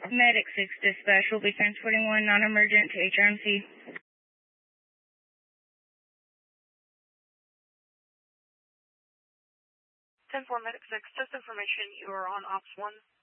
Medic 6 dispatch will be transporting one non-emergent to HRMC. 10-4 Medic 6, just information, you are on Ops 1.